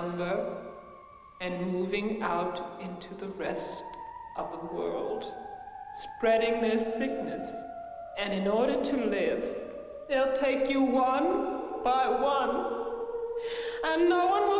number and moving out into the rest of the world, spreading their sickness. And in order to live, they'll take you one by one, and no one